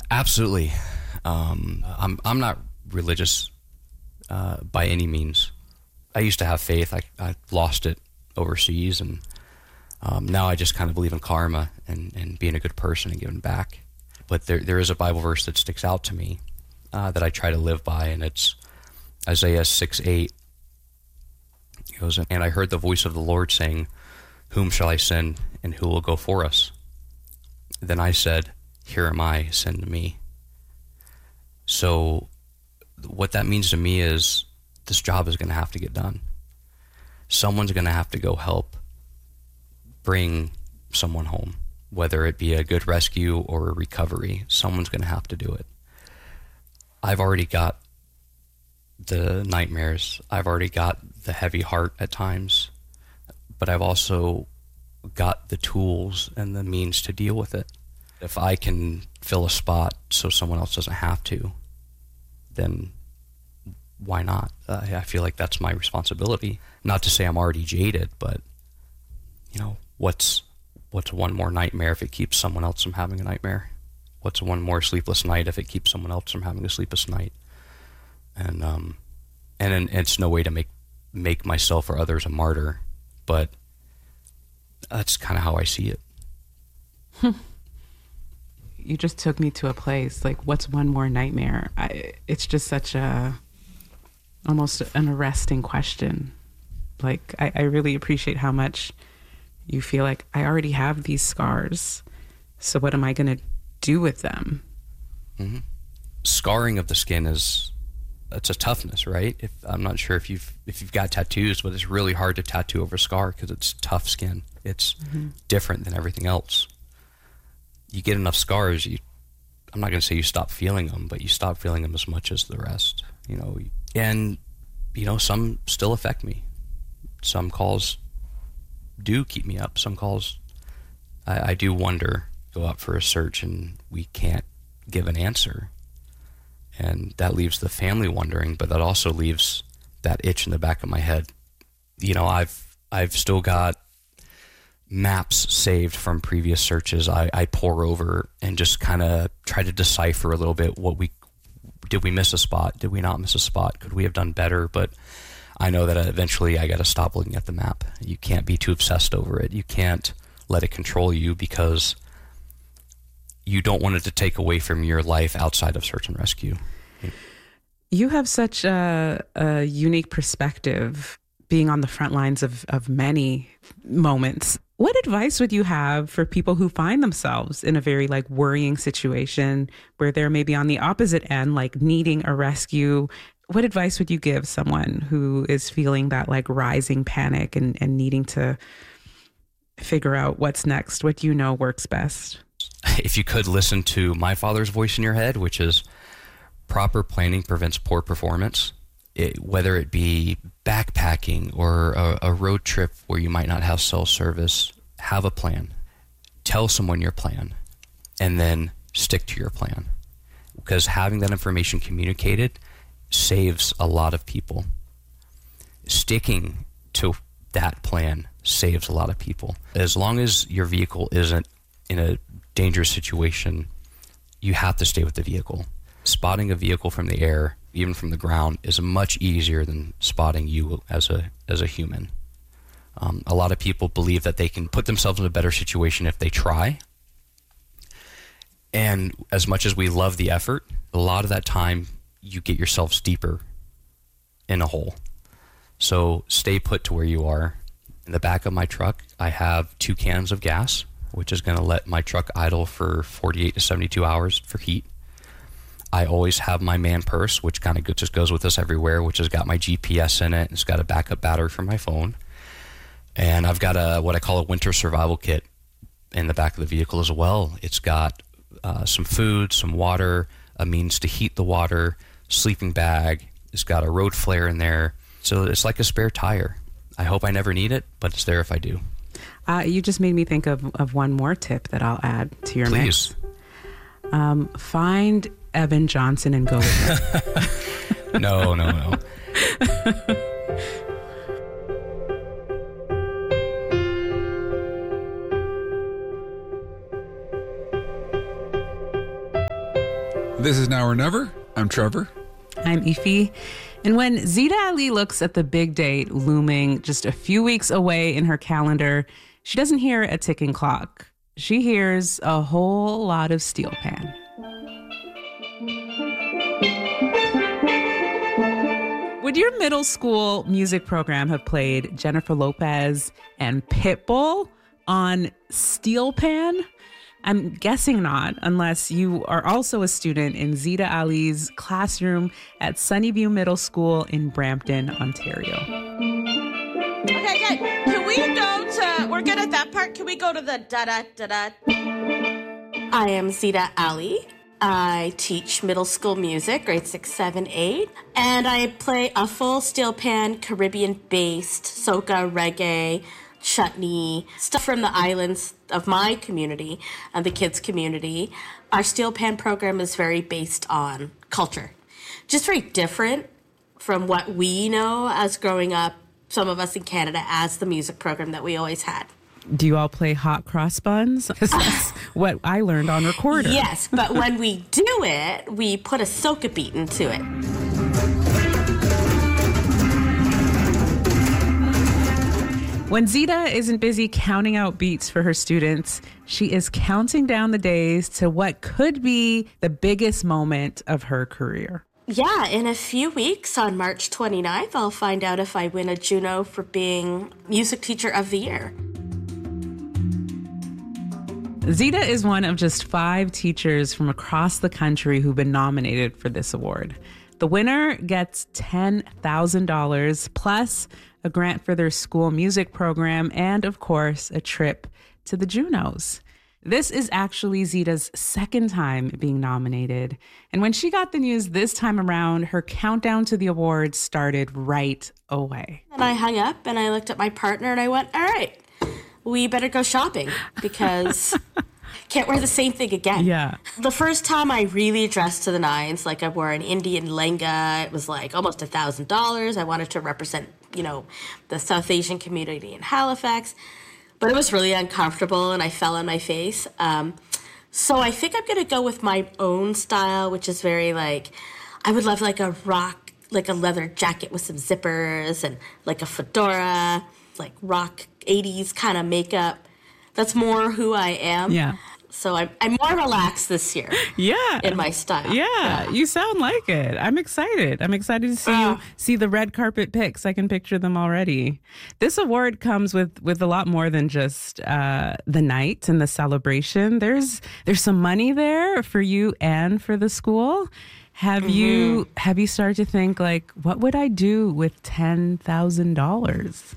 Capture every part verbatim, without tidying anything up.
Absolutely. Um, I'm I'm not religious uh, by any means. I used to have faith. I, I lost it overseas, and um, now I just kind of believe in karma and, and being a good person and giving back. But there there is a Bible verse that sticks out to me uh, that I try to live by, and it's Isaiah six eight. It goes, and I heard the voice of the Lord saying, "Whom shall I send, and who will go for us?" Then I said, "Here am I, send me." So what that means to me is this job is going to have to get done. Someone's going to have to go help bring someone home, whether it be a good rescue or a recovery. Someone's going to have to do it. I've already got the nightmares. I've already got the heavy heart at times, but I've also got the tools and the means to deal with it. If I can fill a spot so someone else doesn't have to, then why not? Uh, I feel like that's my responsibility. Not to say I'm already jaded, but you know, what's what's one more nightmare if it keeps someone else from having a nightmare? What's one more sleepless night if it keeps someone else from having a sleepless night? And um, and, and it's no way to make make myself or others a martyr, but that's kind of how I see it. You just took me to a place like, what's one more nightmare? I, it's just such a, almost an arresting question. Like, I, I really appreciate how much you feel like I already have these scars. So what am I going to do with them? Mm-hmm. Scarring of the skin is, it's a toughness, right? If I'm not sure if you've, if you've got tattoos, but it's really hard to tattoo over scar because it's tough skin. It's mm-hmm. different than everything else. You get enough scars, you, I'm not going to say you stop feeling them, but you stop feeling them as much as the rest, you know. And, you know, some still affect me. Some calls do keep me up. Some calls, I, I do wonder, go out for a search and we can't give an answer. And that leaves the family wondering, but that also leaves that itch in the back of my head. You know, I've I've still got maps saved from previous searches. I, I pour over and just kind of try to decipher a little bit what we, did we miss a spot? Did we not miss a spot? Could we have done better? But I know that eventually I got to stop looking at the map. You can't be too obsessed over it. You can't let it control you because you don't want it to take away from your life outside of search and rescue. You have such a, a unique perspective being on the front lines of, of many moments. What advice would you have for people who find themselves in a very like worrying situation where they're maybe on the opposite end, like needing a rescue? What advice would you give someone who is feeling that like rising panic and, and needing to figure out what's next? What do you know works best? If you could listen to my father's voice in your head, which is proper planning prevents poor performance. It, whether it be backpacking or a, a road trip where you might not have cell service, have a plan. Tell someone your plan and then stick to your plan. Because having that information communicated saves a lot of people. Sticking to that plan saves a lot of people. As long as your vehicle isn't in a dangerous situation, you have to stay with the vehicle. Spotting a vehicle from the air, even from the ground, is much easier than spotting you as a as a human. Um, a lot of people believe that they can put themselves in a better situation if they try. And as much as we love the effort, a lot of that time you get yourselves deeper in a hole. So stay put to where you are. In the back of my truck, I have two cans of gas, which is going to let my truck idle for forty-eight to seventy-two hours for heat. I always have my man purse, which kind of just goes with us everywhere, which has got my G P S in it. It's got a backup battery for my phone. And I've got a what I call a winter survival kit in the back of the vehicle as well. It's got uh, some food, some water, a means to heat the water, sleeping bag. It's got a road flare in there. So it's like a spare tire. I hope I never need it, but it's there if I do. Uh, you just made me think of, of one more tip that I'll add to your Please. mix. Um, find Evan Johnson and go with it. no, no, no. This is Now or Never. I'm Trevor. I'm Ify. And when Zita Ali looks at the big date looming just a few weeks away in her calendar, she doesn't hear a ticking clock. She hears a whole lot of steel pan. Would your middle school music program have played Jennifer Lopez and Pitbull on steel pan? I'm guessing not, unless you are also a student in Zita Ali's classroom at Sunnyview Middle School in Brampton, Ontario. Okay, good. Can we go to, we're good at that part. Can we go to the da-da-da-da? I am Zita Ali. I teach middle school music, grade six, seven, eight, and I play a full steel pan, Caribbean-based soca, reggae, chutney, stuff from the islands of my community and the kids' community. Our steel pan program is very based on culture. Just very different from what we know as growing up, some of us in Canada, as the music program that we always had. Do you all play hot cross buns? 'Cause that's what I learned on recorder. Yes, but when we do it, we put a soca beat into it. When Zita isn't busy counting out beats for her students, she is counting down the days to what could be the biggest moment of her career. Yeah, in a few weeks, on March twenty-ninth, I'll find out if I win a Juno for being Music Teacher of the Year. Zita is one of just five teachers from across the country who've been nominated for this award. The winner gets ten thousand dollars plus a grant for their school music program and, of course, a trip to the Junos. This is actually Zita's second time being nominated. And when she got the news this time around, her countdown to the awards started right away. And I hung up and I looked at my partner and I went, all right, we better go shopping because can't wear the same thing again. Yeah. The first time I really dressed to the nines, like I wore an Indian lehenga, it was like almost a thousand dollars. I wanted to represent, you know, the South Asian community in Halifax, but it was really uncomfortable and I fell on my face. Um, so I think I'm going to go with my own style, which is very like, I would love like a rock, like a leather jacket with some zippers and like a fedora, like rock eighties kind of makeup. That's more who I am. Yeah. So I'm, I'm more relaxed this year. Yeah. In my style. Yeah, yeah. You sound like it. I'm excited. I'm excited to see Uh, you see the red carpet pics. I can picture them already. This award comes with with a lot more than just uh, the night and the celebration. There's there's some money there for you and for the school. Have mm-hmm. you have you started to think like, what would I do with ten thousand dollars?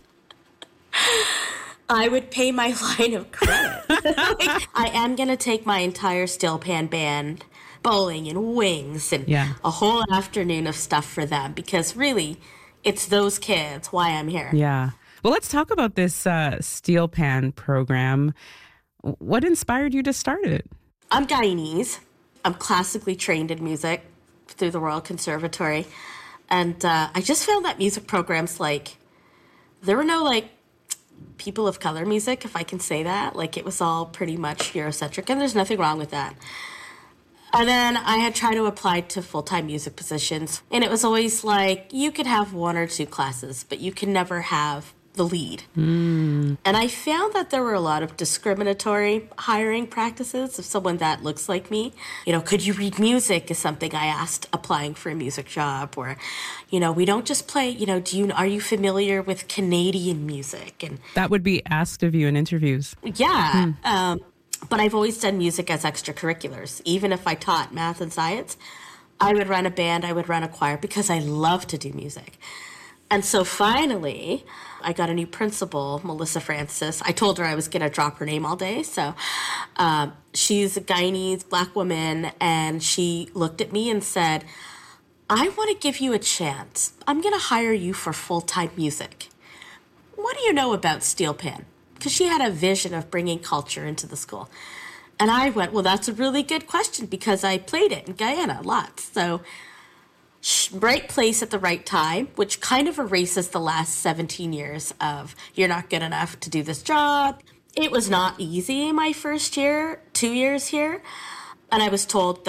I would pay my line of credit. Like, I am going to take my entire steel pan band bowling and wings and yeah. a whole afternoon of stuff for them because really it's those kids why I'm here. Yeah. Well, let's talk about this uh, steel pan program. What inspired you to start it? I'm Guyanese. I'm classically trained in music through the Royal Conservatory. And uh, I just found that music programs, like, there were no, like, people of color music, if I can say that. Like, it was all pretty much Eurocentric, and there's nothing wrong with that. And then I had tried to apply to full-time music positions, and it was always like, you could have one or two classes, but you can never have the lead. Mm. And I found that there were a lot of discriminatory hiring practices of someone that looks like me. You know, could you read music is something I asked applying for a music job. Or, you know, we don't just play, you know, do you, are you familiar with Canadian music? And that would be asked of you in interviews. Yeah. Hmm. Um, but I've always done music as extracurriculars. Even if I taught math and science, I would run a band, I would run a choir because I love to do music. And so finally, I got a new principal, Melissa Francis. I told her I was going to drop her name all day. So um, she's a Guyanese black woman, and she looked at me and said, I want to give you a chance. I'm going to hire you for full-time music. What do you know about steel pan? Because she had a vision of bringing culture into the school. And I went, well, that's a really good question because I played it in Guyana lots. So right place at the right time, which kind of erases the last seventeen years of you're not good enough to do this job. It was not easy my first year, two years here. And I was told that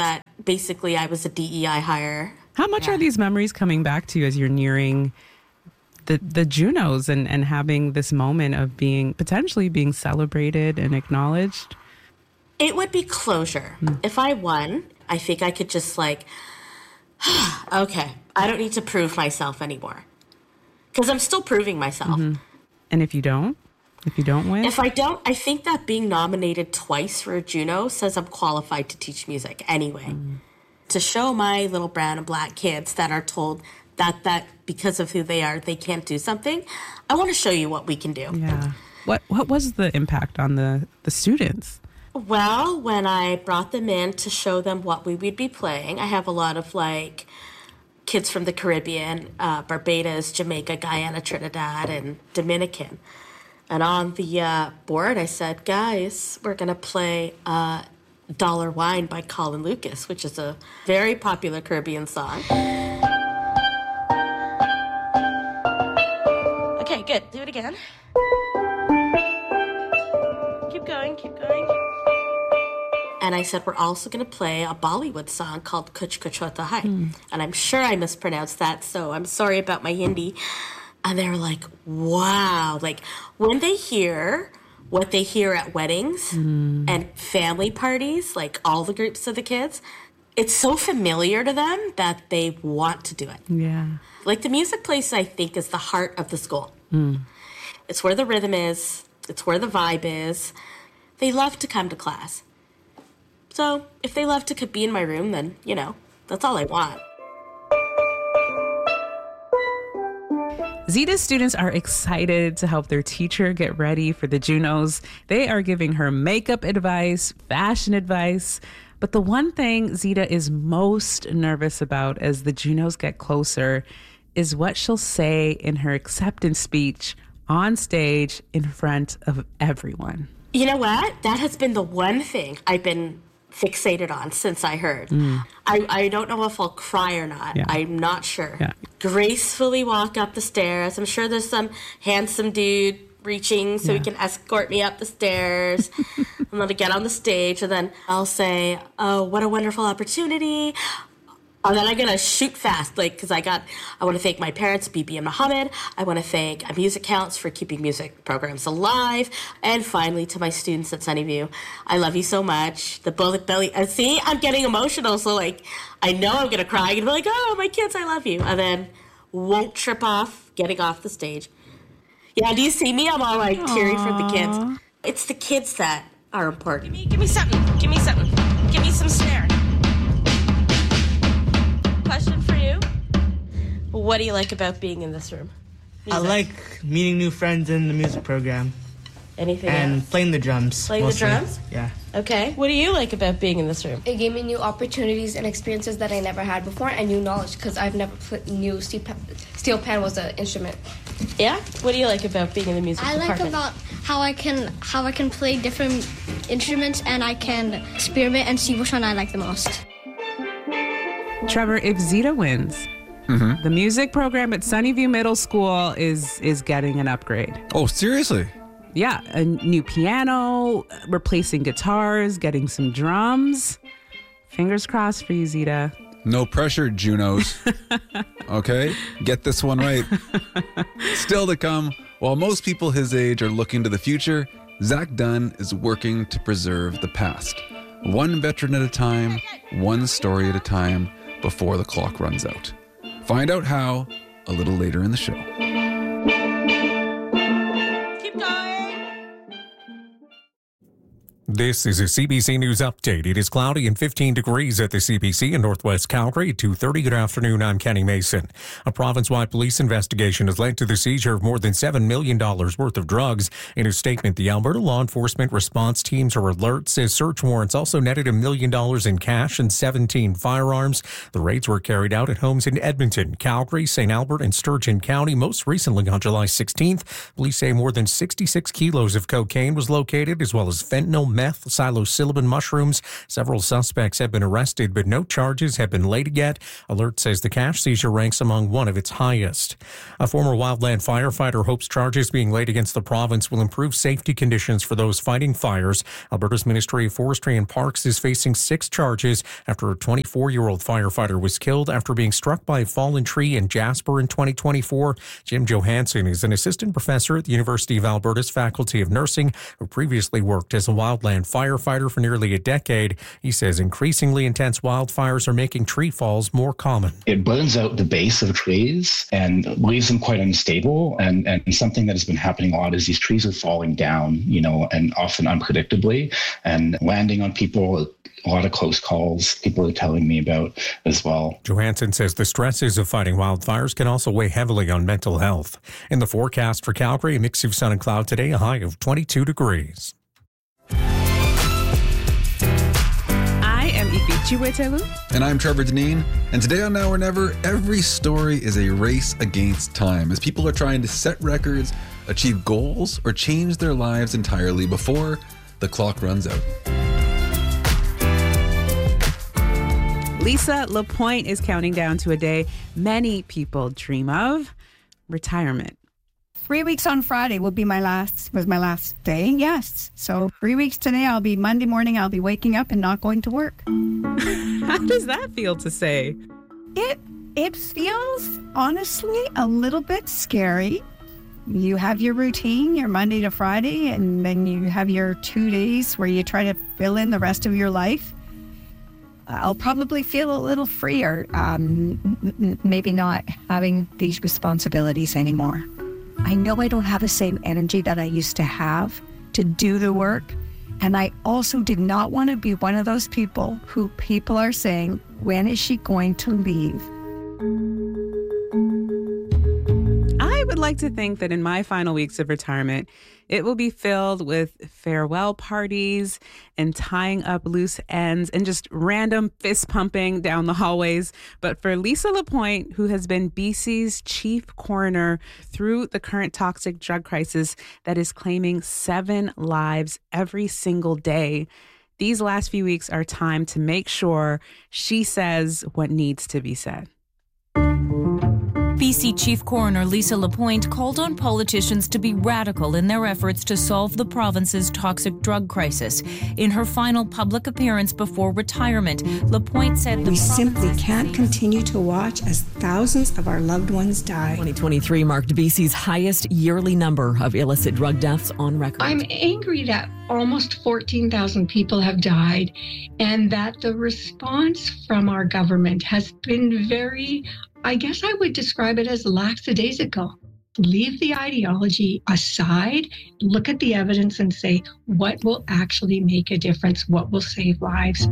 basically I was a D E I hire. How much Yeah. are these memories coming back to you as you're nearing the the Junos and, and having this moment of being potentially being celebrated and acknowledged? It would be closure. Mm. If I won, I think I could just like, okay, I don't need to prove myself anymore. Because I'm still proving myself. Mm-hmm. And if you don't? If you don't win? If I don't, I think that being nominated twice for a Juno says I'm qualified to teach music anyway. Mm. To show my little brown and black kids that are told that that because of who they are, they can't do something, I want to show you what we can do. Yeah. What what was the impact on the, the students? Well, when I brought them in to show them what we would be playing, I have a lot of like kids from the Caribbean, uh, Barbados, Jamaica, Guyana, Trinidad, and Dominican. And on the uh, board, I said, guys, we're going to play uh, Dollar Wine by Colin Lucas, which is a very popular Caribbean song. Okay, good. Do it again. Keep going, keep going. And I said, we're also going to play a Bollywood song called Kuch Kuch Hota Hai. Mm. And I'm sure I mispronounced that, so I'm sorry about my Hindi. And they were like, wow. Like, when they hear what they hear at weddings mm. and family parties, like all the groups of the kids, it's so familiar to them that they want to do it. Yeah. Like, the music place, I think, is the heart of the school. Mm. It's where the rhythm is. It's where the vibe is. They love to come to class. So if they love to be in my room, then, you know, that's all I want. Zita's students are excited to help their teacher get ready for the Junos. They are giving her makeup advice, fashion advice. But the one thing Zita is most nervous about as the Junos get closer is what she'll say in her acceptance speech on stage in front of everyone. You know what? That has been the one thing I've been fixated on since I heard. Mm. I, I don't know if I'll cry or not. Yeah. I'm not sure. Yeah. Gracefully walk up the stairs. I'm sure there's some handsome dude reaching so yeah. he can escort me up the stairs. I'm going to get on the stage and then I'll say, oh, what a wonderful opportunity. And then I'm going to shoot fast, like, because I got, I want to thank my parents, Bibi and Mohammed. I want to thank Music Counts for keeping music programs alive. And finally, to my students at Sunnyview, I love you so much. The bullet belly, and see, I'm getting emotional. So, like, I know I'm going to cry and be like, oh, my kids, I love you. And then won't trip off getting off the stage. Yeah, do you see me? I'm all, like, Aww. teary for the kids. It's the kids that are important. Give me, give me something. Give me something. Give me some snare. Question for you. What do you like about being in this room? Music. I like meeting new friends in the music program. Anything and else? playing the drums. Playing mostly. the drums? Yeah. Okay. What do you like about being in this room? It gave me new opportunities and experiences that I never had before and new knowledge because I've never put, knew steel pan, steel pan was an instrument. Yeah? What do you like about being in the music I department? like about how I can how I can play different instruments and I can experiment and see which one I like the most. Trevor, if Zita wins, mm-hmm. the music program at Sunnyview Middle School is is getting an upgrade. Oh, seriously? Yeah, a new piano, replacing guitars, getting some drums. Fingers crossed for you, Zita. No pressure, Junos. Okay, get this one right. Still to come, while most people his age are looking to the future, Zach Dunn is working to preserve the past. One veteran at a time, one story at a time, before the clock runs out. Find out how a little later in the show. Keep going. This is a C B C News update. It is cloudy and fifteen degrees at the C B C in Northwest Calgary at two thirty. Good afternoon. I'm Kenny Mason. A province-wide police investigation has led to the seizure of more than seven million dollars worth of drugs. In a statement, the Alberta Law Enforcement Response Teams are alert, says search warrants also netted a million dollars in cash and seventeen firearms. The raids were carried out at homes in Edmonton, Calgary, Saint Albert, and Sturgeon County, most recently on July sixteenth. Police say more than sixty-six kilos of cocaine was located, as well as fentanyl, meth, psilocybin mushrooms. Several suspects have been arrested, but no charges have been laid yet. Alert says the cash seizure ranks among one of its highest. A former wildland firefighter hopes charges being laid against the province will improve safety conditions for those fighting fires. Alberta's Ministry of Forestry and Parks is facing six charges after a twenty-four-year-old firefighter was killed after being struck by a fallen tree in Jasper in twenty twenty-four. Jim Johansson is an assistant professor at the University of Alberta's Faculty of Nursing, who previously worked as a wildland firefighter for nearly a decade. He says increasingly intense wildfires are making tree falls more common. It burns out the base of trees and leaves them quite unstable. And, and something that has been happening a lot is these trees are falling down, you know, and often unpredictably and landing on people. A lot of close calls people are telling me about as well. Johansson says the stresses of fighting wildfires can also weigh heavily on mental health. In the forecast for Calgary, a mix of sun and cloud today, a high of twenty-two degrees. I am Ifichi Wetelu. And I'm Trevor Deneen. And today on Now or Never, every story is a race against time as people are trying to set records, achieve goals, or change their lives entirely before the clock runs out. Lisa Lapointe is counting down to a day many people dream of: retirement. Three weeks on Friday will be my last, was my last day, yes. So three weeks today, I'll be Monday morning, I'll be waking up and not going to work. How does that feel to say? It, it feels, honestly, a little bit scary. You have your routine, your Monday to Friday, and then you have your two days where you try to fill in the rest of your life. I'll probably feel a little freer, um, m- maybe not having these responsibilities anymore. I know I don't have the same energy that I used to have to do the work. And I also did not want to be one of those people who people are saying, when is she going to leave? I would like to think that in my final weeks of retirement, it will be filled with farewell parties and tying up loose ends and just random fist pumping down the hallways. But for Lisa Lapointe, who has been B C's chief coroner through the current toxic drug crisis that is claiming seven lives every single day, these last few weeks are time to make sure she says what needs to be said. B C Chief Coroner Lisa Lapointe called on politicians to be radical in their efforts to solve the province's toxic drug crisis. In her final public appearance before retirement, Lapointe said, "We simply can't continue to watch as thousands of our loved ones die." twenty twenty-three marked B C's highest yearly number of illicit drug deaths on record. I'm angry that almost fourteen thousand people have died and that the response from our government has been very, I guess I would describe it as lackadaisical. Leave the ideology aside, look at the evidence and say, what will actually make a difference? What will save lives?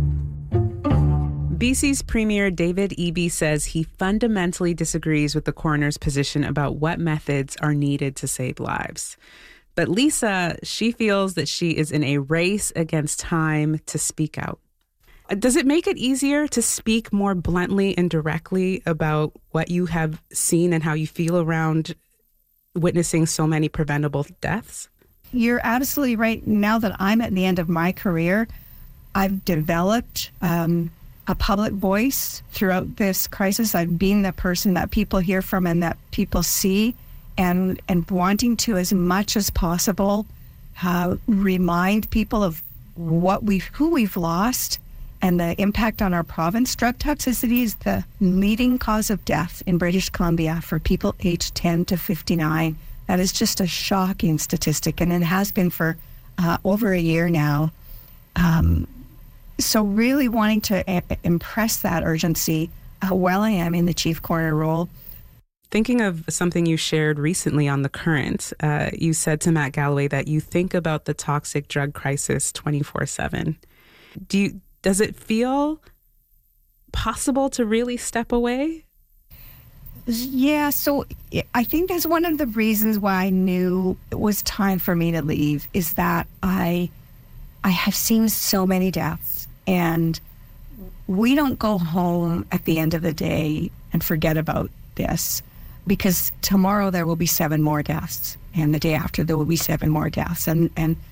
B C's Premier David Eby says he fundamentally disagrees with the coroner's position about what methods are needed to save lives. But Lisa, she feels that she is in a race against time to speak out. Does it make it easier to speak more bluntly and directly about what you have seen and how you feel around witnessing so many preventable deaths? You're absolutely right. Now that I'm at the end of my career, I've developed um, a public voice throughout this crisis. I've been the person that people hear from and that people see, and, and wanting to, as much as possible, uh, remind people of what we've, who we've lost, and the impact on our province. Drug toxicity is the leading cause of death in British Columbia for people aged ten to fifty-nine. That is just a shocking statistic, and it has been for uh, over a year now. Um, so really wanting to a- impress that urgency uh, while I am in the chief coroner role. Thinking of something you shared recently on The Current, uh, you said to Matt Galloway that you think about the toxic drug crisis twenty-four seven. Do you... Does it feel possible to really step away? Yeah, so I think that's one of the reasons why I knew it was time for me to leave, is that I I have seen so many deaths, and we don't go home at the end of the day and forget about this, because tomorrow there will be seven more deaths, and the day after there will be seven more deaths. And, and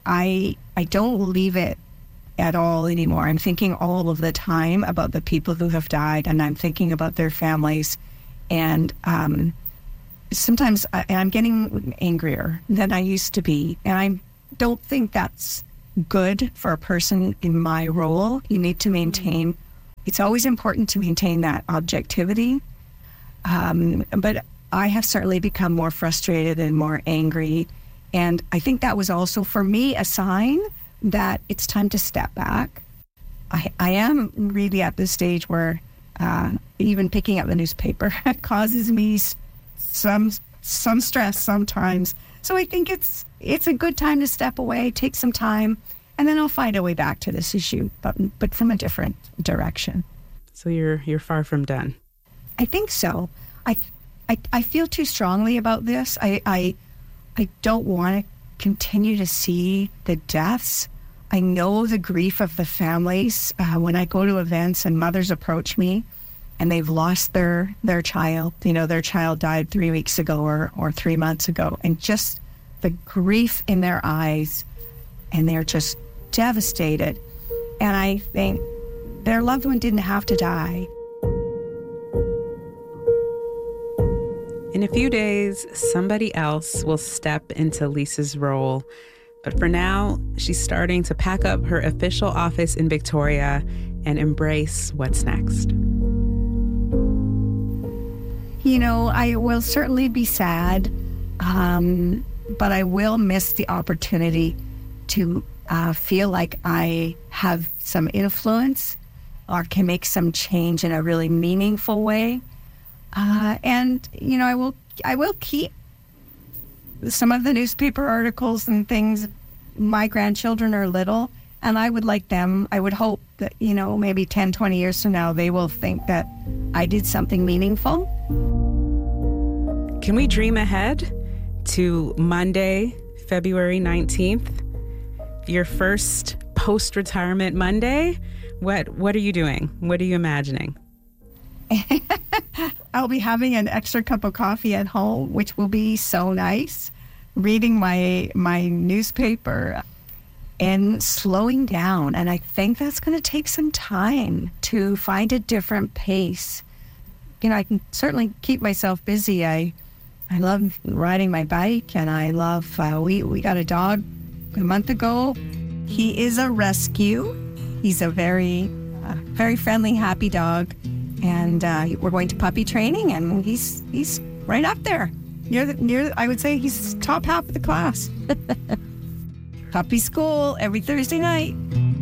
I I don't leave it at all anymore. I'm thinking all of the time about the people who have died, and I'm thinking about their families. And um, sometimes I, I'm getting angrier than I used to be. And I don't think that's good for a person in my role. You need to maintain, it's always important to maintain that objectivity. Um, but I have certainly become more frustrated and more angry. And I think that was also, for me, a sign that it's time to step back. I, I am really at this stage where uh, even picking up the newspaper causes me some some stress sometimes. So I think it's it's a good time to step away, take some time, and then I'll find a way back to this issue, but but from a different direction. So you're you're far from done. I think so. I I, I feel too strongly about this. I I, I don't want to continue to see the deaths. I know the grief of the families. Uh, when I go to events and mothers approach me and they've lost their, their child, you know, their child died three weeks ago or, or three months ago, and just the grief in their eyes, and they're just devastated. And I think their loved one didn't have to die. In a few days, somebody else will step into Lisa's role. But for now, she's starting to pack up her official office in Victoria and embrace what's next. You know, I will certainly be sad, um, but I will miss the opportunity to uh, feel like I have some influence or can make some change in a really meaningful way. Uh, and, you know, I will I will keep some of the newspaper articles and things. My grandchildren are little, and I would like them, I would hope that, you know, maybe ten, twenty years from now, they will think that I did something meaningful. Can we dream ahead to Monday, February nineteenth, your first post-retirement Monday? What, what are you doing? What are you imagining? I'll be having an extra cup of coffee at home, which will be so nice. Reading my my newspaper and slowing down. And I think that's going to take some time to find a different pace. You know, I can certainly keep myself busy. I I love riding my bike, and I love, uh, we, we got a dog a month ago. He is a rescue. He's a very, uh, very friendly, happy dog. And uh, we're going to puppy training, and he's he's right up there. Near, the, near, I would say he's top half of the class. Puppy school every Thursday night.